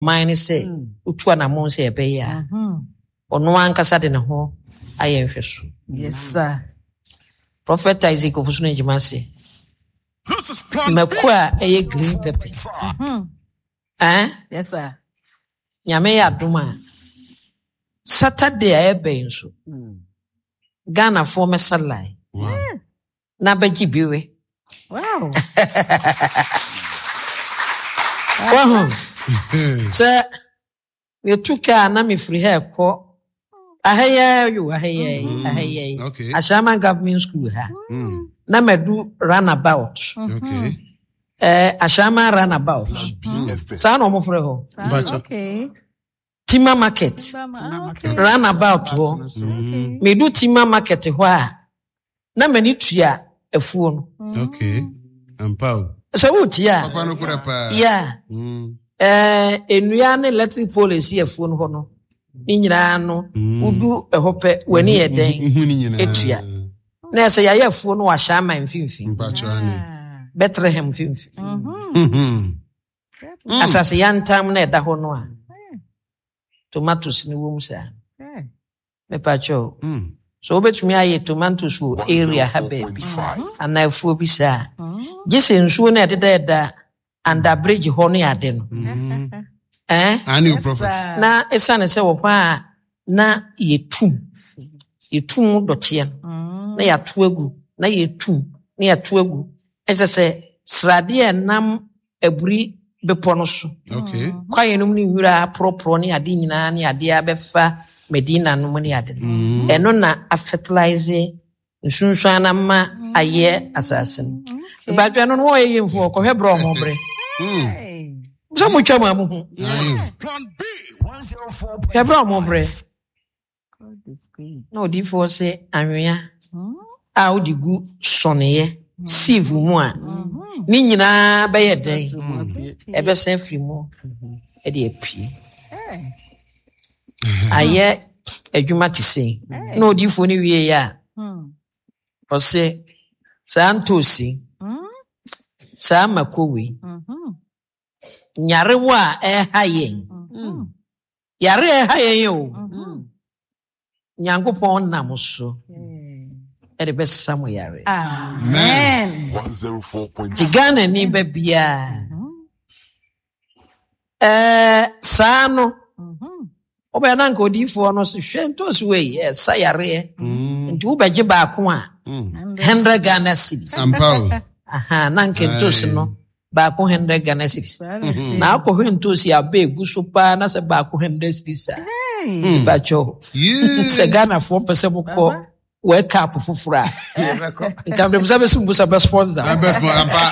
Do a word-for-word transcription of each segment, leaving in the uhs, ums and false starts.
mine say utu na mo say ebe ya ono ankasa de ne ho aye nhweso. Yes sir. Prophet Isaac ofusu ne jima say mekwa eye green pepper. Mhm. Eh? Yes sir. Nyame ya duma Saturday aye be nso Ghana for me salai na beji biwe. Wow. Wow. So we took a na me free hair ko ahaya you ahaya ahaya Okay. Ashama government school ha na medu runabout. Okay. Eh Ashama runabout sa no mo free ho Okay. Tima market Okay. runabout ho me do Tima market ho a na mani tua afuo no. Okay. Ampao. So utia Papa no kura pa. yeah Mm. eh enua ne electric pole si afuo no ho no ni nyina no udu ehope wani eden Hu ni nyina. etua na se ya afuo no wa shama mfimfi Mpacho ani. Bethlehem mfimfi Mhm. asase yantam na eda ho no a tomatoes ni wo musa me pacho Mm. so obetumi aye tomatoes wo area ha baby ana afuo bi sa gise nsuo na ededa eda under bridge ho no ade no eh Ani prophet. na esane se wo kwa na yetum yetum dotie no na yato agu na yetum na yato agu ese se srade enam aburi bepo no so Okay. kwaye no ni wura propro ne ade nyina ne ade abefa Medina no ne ade eno na a fertilize nsunsuan na ma aye asase no ba dwa no no ye yemfo ko hebro mo bre Hey. so mo twa mo hu hebro mo bre Close the screen. no di fo se anwea a odi gu soneye sieve mu a ni nyina be ye den ebe sen firi mu e de apie aye adwuma ti sen no odi fo ni wie ya o se santosi sa makowi nyare wa e haye yare e haye yo Nyankopon nam so e de besa mo yare Amen. one oh four point five Tigana ni bebia eh sa no oba na nka odifo no so hwento so we e sa yare nti wo beje ba ko a one hundred Ghana cedis Ampao. aha na nka ntos no ba ko one hundred Ghana cedis na ko hwento si abe gu so pa na se ba ko one hundred cedis a bacho Yeah. se Ghana fo pese mo ko wake up fufura nka mbe musa be sumbu sa be sponsor The best one. Ampa.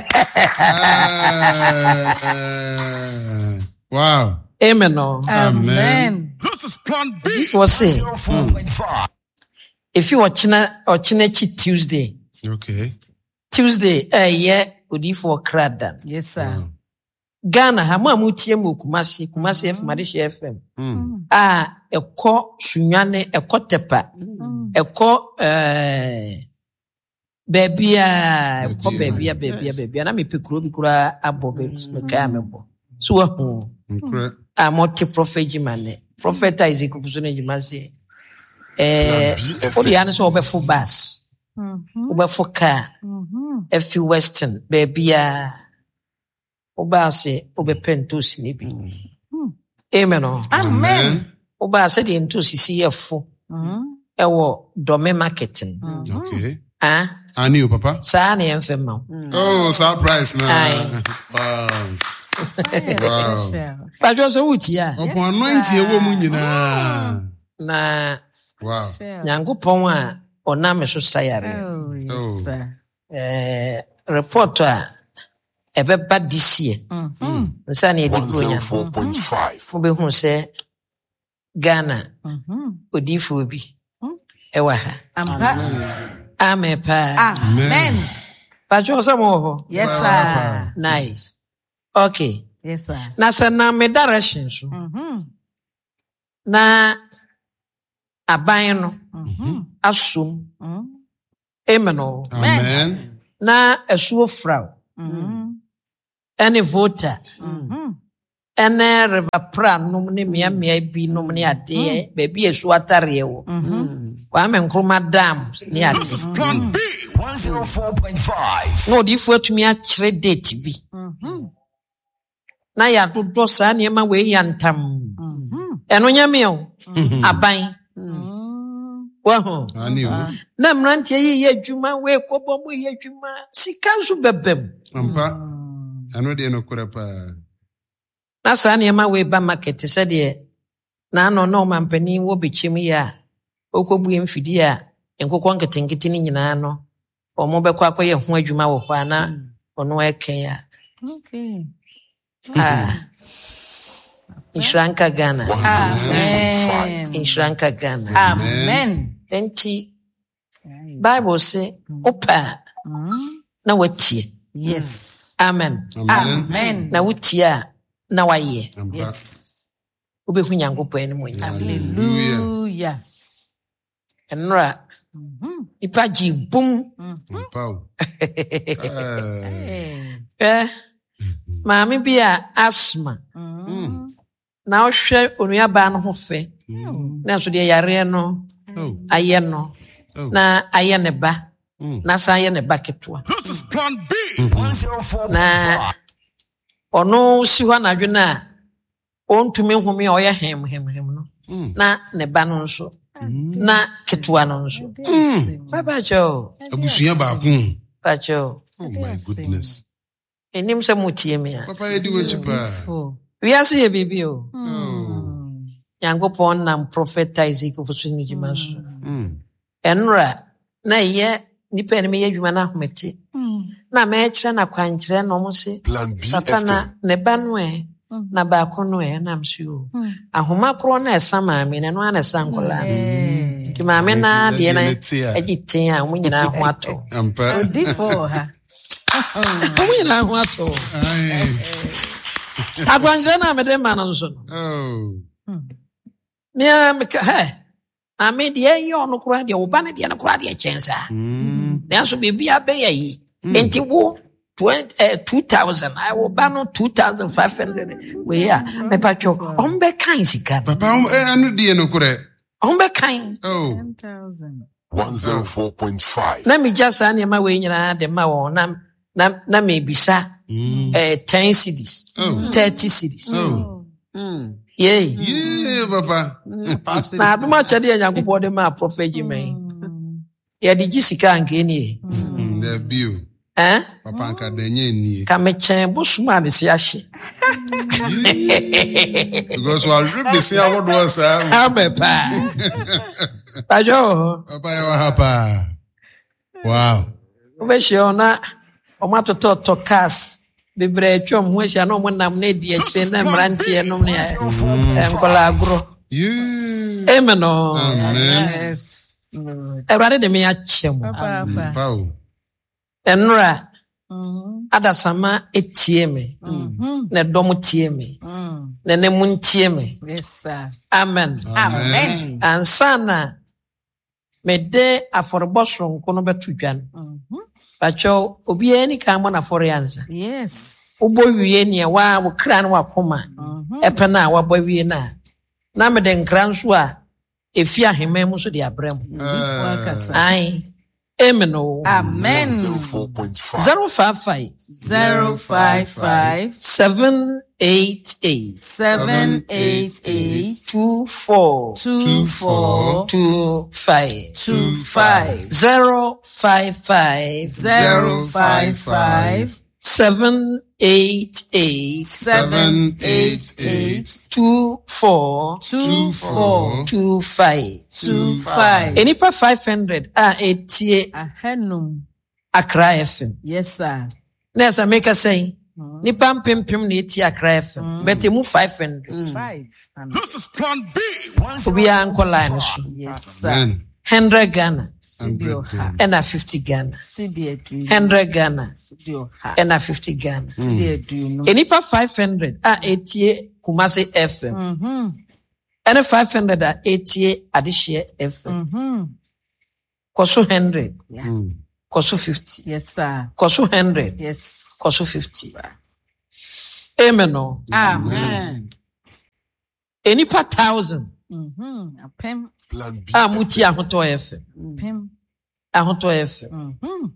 Ah. Wow. amen no Amen. This is Plan B. for say one oh four point five if you watchina watchina chi Tuesday Okay. Tuesday eh yeah odifo kradan Yes sir. Ghana ha ma mutie mu Kumasi Kumasi F Madisha F M ah eko sunwane eko tepa eko eh bebia eko bebia bebia bebia na me pekuro bi kura abo be me ka mebo so wa hu Incredible. a multi prophet jimane prophet Isaac kufuso ne jimase eh odi ane so obefo bus obefo car efi western bebia obase obepentos ni bi amen o Amen. obase de ntosi si efo ewo dome marketing Okay. ah Ani o papa. sa na enfem ma Oh, surprise now. Aye. Wow. Wow. ba jo so wuti a Opo anointing ewo mu nyina. na Wow. Nyankopon a onam so sayare Oh, yes sir. eh report a ebeba this year nsa na edi one oh gronya four point five mo be hu se Ghana odifo bi ewa ha Ampa. amepa Amen. ba jo so mo ho Yes sir. nice okay Yes sir. na se na me direction so na aban no asom amen o Amen. na esuo frau any voter ene river pra nom ne mia mia bi nom ne ade baby esu atare wo kwa me nkroma dam ne ade This is Plan B one oh four point five. no di fu atumi a kire date bi na ya dodo sa ne ma we ya ntam eno nyame o aban waho Ani o. na mrantie yi ye adwuma we kobo mu ye adwuma sika nso bebem Ampa. Ano de no kura pa. na sa ne ma we ba market se de na no no mampani wo bichim ya okobu emfidi a enkokon ketenkete ni nyina no omo bekọ akoye ho adwuma wo kwa na ono eken ya Okay. ah Inshranka Ghana Amen. Inshranka Ghana Amen. enti Bible say opa na watie Yes. amen Amen. Amen. na wutie a na waye Ampa. Yes. obehu nyankopon ani mo nya Hallelujah. enra ipa ji bum Ampa o. eh maami bi a asthma na ohwe onua ba no ho fe na so de yare no Oh. aye no na aye ne ba na sa aye ne ba ketwa This is Plan B one oh four point na five. ono si hɔ na dwena a ontumi home a ɔyɛ hem hem hem no na ne ba no nso na ketwa no nso baba jo Abusua ba ku. baba jo Oh my goodness. enim sɛ mutie me a Papa edi wo chipa. Oh. wiase yɛ bibi o Oh. Nyankopɔn nam prophet Isaac fosu ni dwuma so Mm. enra na yɛ nipa ne me yɛ dwuma na ahomete na me kyerɛ na kwankyerɛ no mo se Plan B papa na F M. ne ba no ɛ na ba ko no ɛ na mso ahoma kro na ɛsa maame ne no ana ɛsa nkola nti maame na de na agiten a mo nyina ho ato Ampa. Odi for her. mo nyina ho ato Ai. akwankyerɛ na me de ma no nso no Oh. mea me ka he ame de yɛ ɔno kora de wo ba ne de no kora de kyɛn sa nanso bibia bɛyɛ yi enti wo twenty uh, two thousand I will ban on two thousand five hundred we are me patcho on be kind sika Papa um, eh, anu die no kure. on be kind Oh. ten thousand. one oh four point five. na me just ani ma we nyina de ma wo na na na me bisa eh ten cedis Oh. thirty cedis Oh. yeah Yeah, papa. na aduma chede Nyankopɔ de ma prophet Jimen ya di jisika anke ni Mm, the bio. eh Papa anka denye ni. ka me chen bosuma de si ahye Because we rip the same what was uh, ame pa pajo Papa you hapa. Wow. obehye ona omatoto to cars bebre atwam ho ahia na omonam na di akire na mrantie no ne enkola agro Yeah. amen o Amen. Yes. Lord. Ewrade de me achem Papa. Pao. enra Mhm. adasama etie me Mhm. na dom tie me Mm. na ne muntie me Yes, sir. amen Amen. ansana me de aforbo sonko no beto dwan Mhm. bacho obi ani kan mo na fore ansa Yes. ubo wie ne wa wo kra no wakoma Mhm. epena wabo wie na na me de nkra nso a efi ahema mu so de abrem Odi for akasa. ai amen o Amen. one oh four point five. zero five five Zero five five seven eight eight seven eight eight two four two four two five two five zero five five zero five five seven eight eight seven eight eight two four two four two five two five. enipa five hundred a etie Ahenum. Accra F M Yes, sir. na esa make say nipa mpempem na etie Accra F M but emu five hundred Five. Amen. This is Plan B one obi anko line so Yes, sir. Amen. one hundred Ghana Sidio ha. and a fifty Ghana Sidio du. one hundred Ghana Sidio ha. and a fifty Ghana Sidio du no. enipa five hundred a etie Kumasi F M Mhm. and five hundred a etie Adishie F M Mhm. koso one hundred Yeah. koso fifty Yes, sir. koso one hundred Yes. koso fifty Sir. Amen. No. Amen. Enipa thousand. Mhm. Apem. Plan B. Ah, muti ahoto F M. Pem. Ahoto F M. Mhm.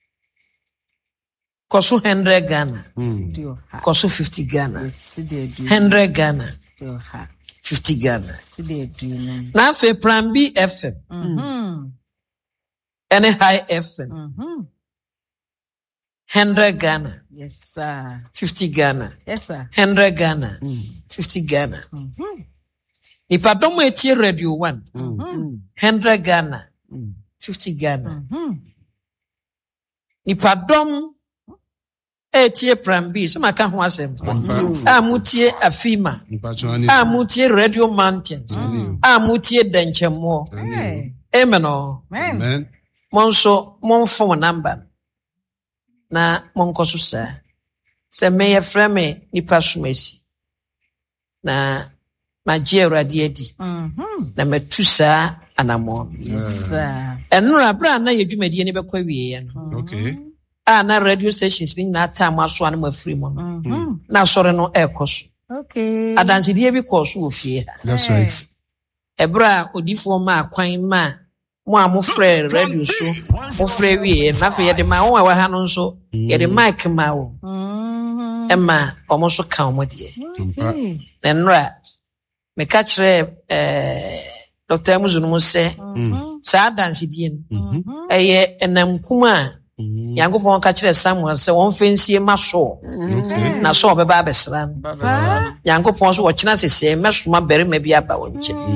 Koso one hundred Ghana. Studio ha. Koso fifty Ghana. Studio du. one hundred Ghana. Studio ha. fifty Ghana. Studio du no. Na fe plan B F M. Mhm. Any high F M. Mhm. one hundred Ghana. Yes sir. fifty Ghana. Yes sir. one hundred Ghana. fifty Ghana. Mhm. Nipa domo etie radio one. Mhm. one hundred Ghana. fifty Ghana. Mhm. Nipa dom etie plan B. So maka ho asem. Ah mutie Afima. Ah mutie Radio Mountains. Ah mutie Denchemo. Hey. Amen. Oh. Man. Amen. Monso mon phone number. Na monko so sa. Se me ye frame nipa sumesi. Na magie awrade adi. Mhm. Na metu sa anamo. Yes sir. Enura bra na yedwumadi ne bekwa wiye no. Okay. Ah na radio stations ni na time aso an ma free mo. Mhm. Na sore no ekoso. Okay. Adansidi bi koso ofie. That's right. Ebra odifo ma akwan ma mo amofre radio so mo frɛ wie na fe yede ma wo wa ha no nso yede mic ma wo Mhm. ema omo so ka omo de Okay. na nra me ka kire eh Doctor Muzunu mo se sa dance die no eye enam kuma Yankopon ka kire Samuel se won fensie ma so na so obeba abesra no Sir. Yankopon so wo kina sese mesoma bere ma bi aba won kire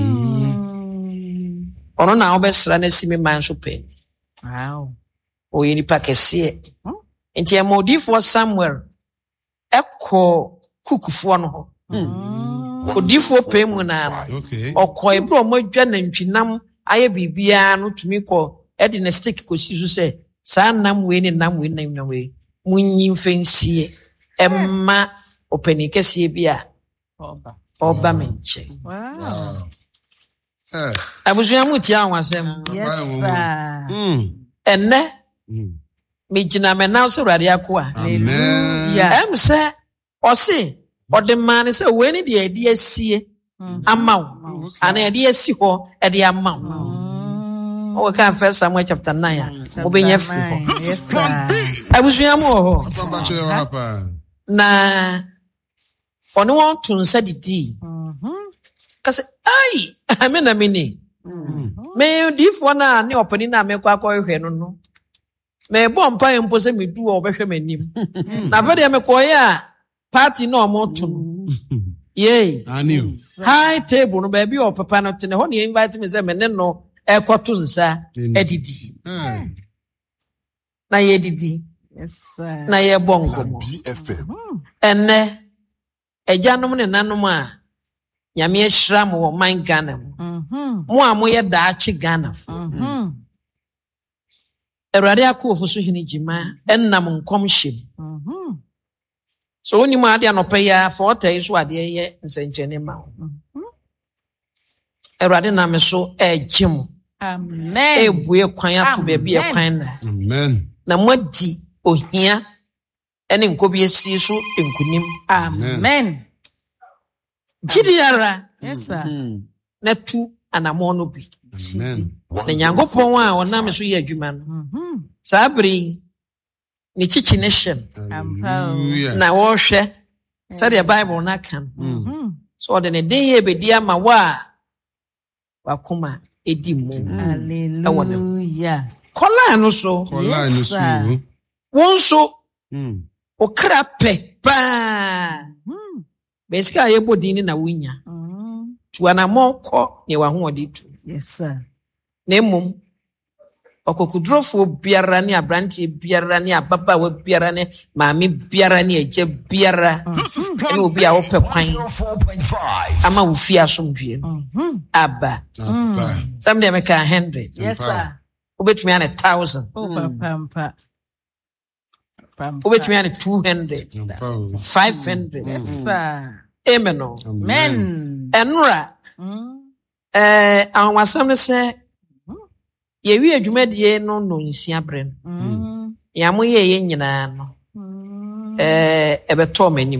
ono na obesra na simi man so pen Wow. o yini pakese enti e modifo Samuel ekọ kukufo no ho odifo pemu na Okay. okọ ebro modwa na ntwinam aye bibia no tumi kọ e de na stick ko si so se sa nam we ni nam we nam we munyi mfensie emma openikese bia Oba. oba menche Wow. Eh. abusua muti anwasem Yes sir. Mm. enne Mm. me gina me na so rade akoa Amen. Yeah. em se ose ode man se we ni de ade asie amaw ana ade asi ho ade amaw o ka first Samuel chapter nine o benya fi ho Yes sir. abusua mu ho Papa Cho hapa. na ono won tun sa didi Mhm. kase ai ame na mini me difo na ne opani na me kwa kwa hwe no no me bo mpa empo se me du o behwe manim na fa de me koye a party no mo tun ye I knew. high table no baby o papa no tene ho ne invite me se me ne no ekoto nsa edidi Eh. na ye didi Yes sir. na ye Plan bongo B F M. enne ejanom ne nanom a nyame ahira mo wo man Ghana mo Mhm. mo a mo ye daachi Ghana fo Mhm. Erade akofo so hini jima ennam nkom hyem Mhm. so oni ma ade anopa ya for tai so ade ye nsenchene ma wo Erade na me so ejim Amen. ebue kwan ato be bia kwan na Amen. na modi ohia ene nkobi esi so enkunim Amen. gidiara Yes sir. na tu anamo no bi Amen. na nyankopon a wonam so ye adwuma no Mhm. sabri ni chichi ne hyem Hallelujah. na wo hwe said the Bible na kan Mhm. so de ne den ye bedi ama wa wakoma edi mu Hallelujah. kola no so Kola Yes, ni sir. su. won so Mm. okra pe pa Mhm. basically ye bodi ni na wunya Mhm. tuana moko ne wa ho odi tu Yes sir. na mum okokudrofo biara ni abrantie biara ni ababa wa biara ni maami biara ni eje biara This is ni Plan obi a wo pe kwan one oh four point five. ama wo fi asomdwe Mhm. aba Abba. some dem ka one hundred Yes sir. obetumi an one thousand Oh pampa. Pampa. obetumi an two hundred Abba. five hundred Yes sir. amen o Amen. enra Mhm. eh awasam ne se ye wi adwumadie no no nsia bre no Mhm. ya mo ye ye nyina no Mhm. eh ebeto manim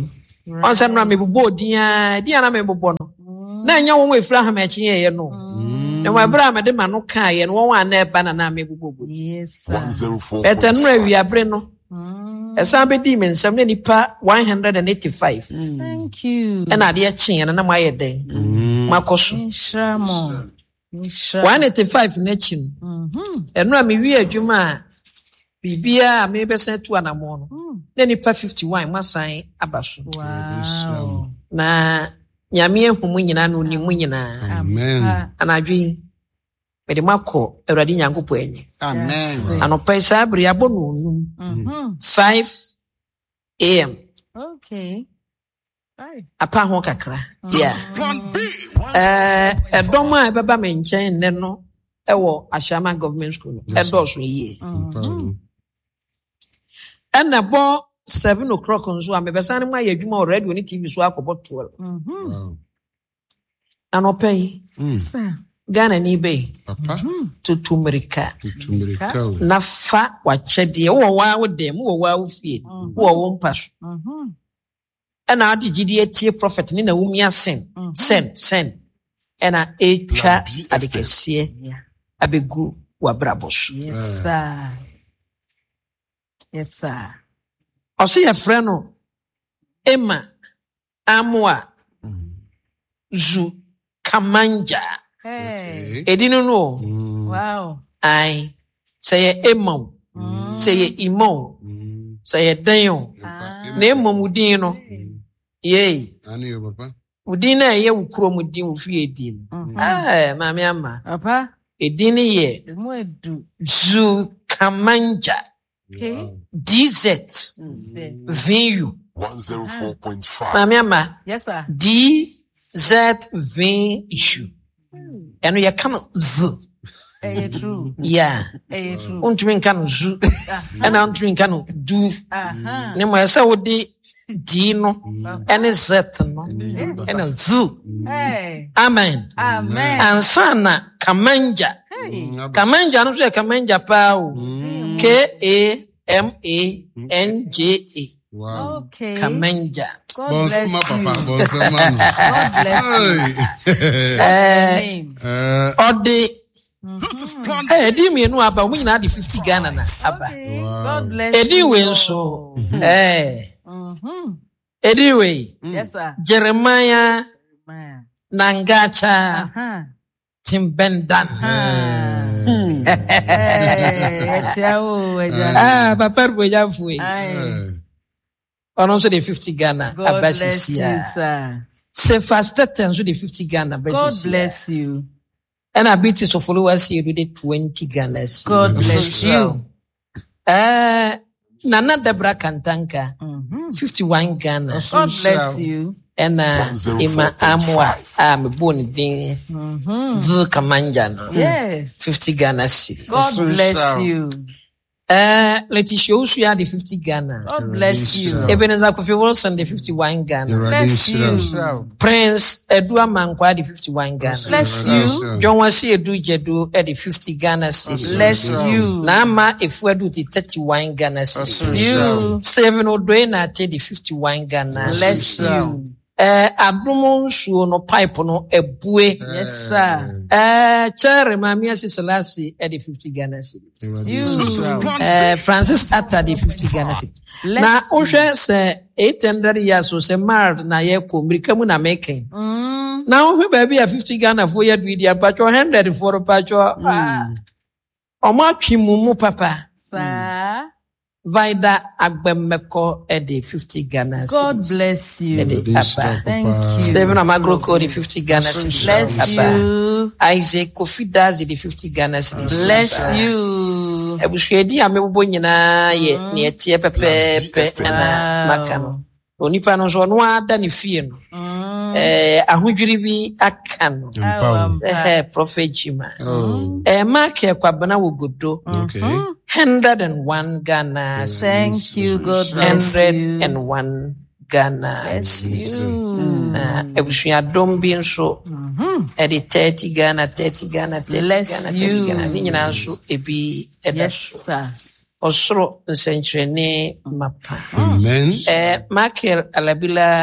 Onse no me bobo dia dia na me bobo no na nya won we fira ha ma chi ye no na wa bra me de ma no ka ye no won ana eba na na me bobo. Yes sir. one oh four. Eta no awi abre no esa be di me nsam ne nipa one hundred eighty-five. Thank you. And ade a chi na na ma ye den makoso Inshallah. Inshallah. one eighty-five na chi no eno a me wi adwuma bibia me be sen tu anamo no na nipa fifty-one masan abaso. Wow. Na nyame ehumu nyina no ni mu nyina. Amen. Anadwi me de makọ Awurade Nyankopọ enyi. Amen. Anopa isa abri abonu num five a m Okay. Right. apa ho kakra. Yeah. Plan B. Eh edom a beba me nchen ne no ewo Ashama Government School. Edoso yi. Ena bo seven o'clock nso a me besa ne ma ye adwuma already on T V so akọbọ twelve. Wow. Anopa yi Sir. Ghana ni be Papa. tutu America. Tumerika. Na fa wachede wo wa wo dem wo wa wo fie wo wo mpaso Mhm. ena adi gidi etie prophet ni na wumia sen sen sen ena etwa adekese Yeah. abegu wa brabos Yes sir. Yes sir. osi ya frɛ no Emma Amwa Zu Kamanja Hey. edinu no Wow. ai say Emma say Imo say Dan na emomudin no ye Ani yo papa. udin na ye wukuro mudin ofie din ah mami ama Papa. edin ye Mo edu. Zu Kamanja Okay. D Z Say. V U one oh four point five. mami ama Yes sir. D Z V U eno ye kan Z Eh true. yeah Eh true. untumi kan zu ena untumi kan du Aha. ne mo ese wodi D no ene Z no ene Z Hey. amen Amen. ansana Kamanja Hey. Kamanja no so ye Kamanja pa o K A M A N J A Wow. Okay. Kamanja God Bon bless sama you. papa, bon sama. God bless you. Hey. Name. Eh, ode This is Plan B. eh di mienu aba wo nyina de fifty Ghana na aba Okay. God bless edi you. we nso eh Mhm. edi we Yes sir. Jeremiah Man. Nangacha Huh. Timbendan Eh, ciao, eja. ah papa ruja fui Aye. eh. ono so de fifty Ghana God bless you, abasisia sir. se fast ten so de fifty Ghana God abasisia bless you. and abiti so followers here do de twenty Ghana God bless you. eh Nana Debra Kantanka Mhm. fifty-one Ghana God bless you. and Emma Amwa am born ding Zu Kamanja no Yes. fifty Ghana cedi God bless you. eh Letitia Osu ya de fifty Ghana God bless you. Ebenezer Kofi Wilson de fifty-one Ghana Bless you. Prince Edua Mankwa de fifty-one Ghana Bless you. John Wasi Edu Jedu e de fifty Ghana cedi Bless you. na ama Efuadu de thirty-one Ghana cedi You. Stephen Odoe na te de fifty-one Ghana Bless you. eh adumo nsuo no pipe no ebue Yes, sir. eh chere mami asiselasi e de fifty Ghana cedi You. eh Francis Atta de fifty Ghana cedi Bless na you. ohwe se eight hundred years so se mar na ye ko mirika mu na meken Mm. na ohwe ba bia fifty Ghana fo ye du dia pacho one hundred for pacho ah omo atwi mumu papa Sir. Vida Agbemeko e de fifty Ghana God cedi bless you. e de apa Thank you. Stephen Amagro ko de fifty Ghana cedi Bless you. Isaac Kofi Dazi de fifty Ghana cedi Bless you. ebusuedi amebo nyina ye ne etie pepepe na maka no onipa no so no ada ne fie no eh ahodwiri bi aka no Empower. eh prophet Jima Oh, eh mark e kwabena wogodo okay. one hundred one Ghana Thank you. God one bless hundred you. one Ghana Bless you. na ebusuadom bi nso e de thirty Ghana thirty Ghana thirty Bless Ghana thirty you. Ghana ni nyina nso ebi Yes, edaso sir. osoro nsɛnkyerɛnne mapa Amen. eh Michael Alabila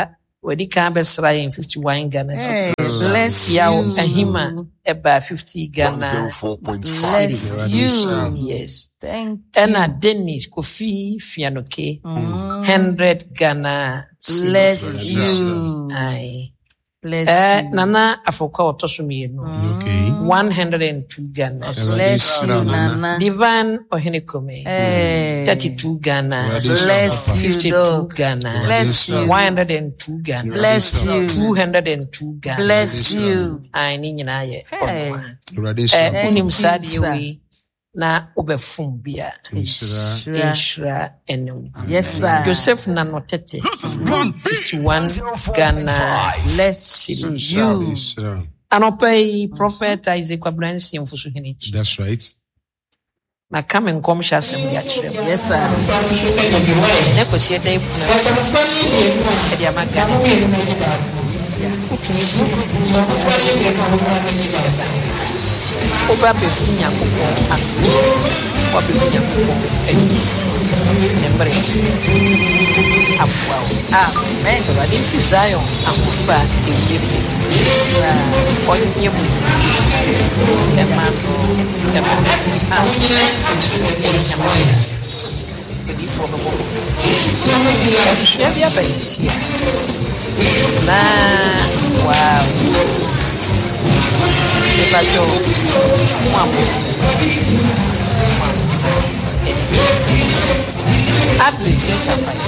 wedi kan besra in fifty-one Ghana Hey, cedis. bless Yaw you. ahima eba fifty Ghana. one oh four point Bless five. you. Yes. Thank Ena Dennis Kofi Fianoke one hundred Ghana cedis. Bless you. Aye. Bless Eh you. Nana Afoka Otosumienu. Okay. one hundred two Ghana. Bless you, Nana. Divan Ohenekome. Hey. thirty-two Ghana. Bless you, fifty-two dog. Ghana. Bless you. one hundred two Ghana. Bless you. two hundred two Ghana. Bless you. Ai ni nyina ye. Hey. Eh unim you, sadi sir. we na obefum bia. Sure. Inshra enem. Yes, sir. Joseph Nanotete. This is Plan B. fifty-one Ghana. Bless you. Anopai prophet Isaac Abransi mfusu hinichi. That's right. Na kama nkom sha asem ya kire. Yes, sir. Ne ko sie dai kuna. E dia magana. Utumi si. Oba be kunya kokko akko. Oba be kunya kokko eni. Embrace. Afwa. Amen. Badi fi Zion akofa ewiebe. Onye mu. Emano. Emano. Ah. Badi fo no bo. Shebia basisia. Na wow. Sebato. Mwamu. Mwamu. Abi,